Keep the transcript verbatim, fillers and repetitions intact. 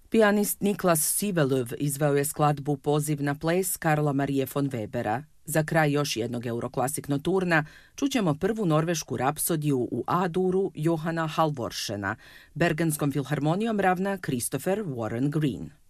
Pijanist Niklas Sivelöv izveo je skladbu Poziv na ples Karla Marie von Webera. Za kraj još jednog Euroklasik Noturna čućemo prvu norvešku rapsodiju u A-duru Johana Halvorssena. Bergenskom filharmonijom ravna Christopher Warren Green.